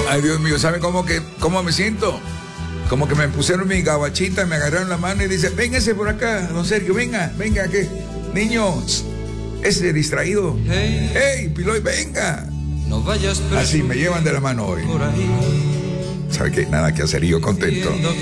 Ay, Dios mío, ¿sabe cómo me siento? Como que me pusieron mi gabachita, me agarraron la mano y dice, véngase por acá, don Sergio, venga, que niño, ese distraído. Hey, Piloy, venga. No vayas así me llevan de la mano hoy. ¿Sabe qué? Nada que hacer y yo contento.